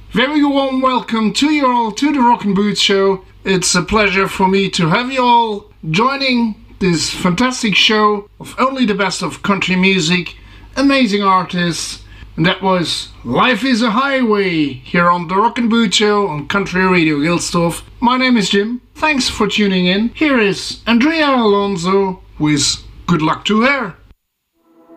Very warm welcome to you all to the Rock and Boots show. It's a pleasure for me to have you all joining this fantastic show of only the best of country music, amazing artists, and that was Life is a Highway here on the Rock and Boots show on Country Radio Gilsdorf. My name is Jim. Thanks for tuning in. Here is Andrea Alonso with Good Luck to Her.